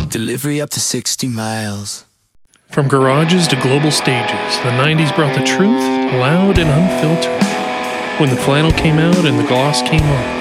Delivery up to 60 miles. From garages to global stages, the 90s brought the truth, loud and unfiltered. When the flannel came out and the gloss came on,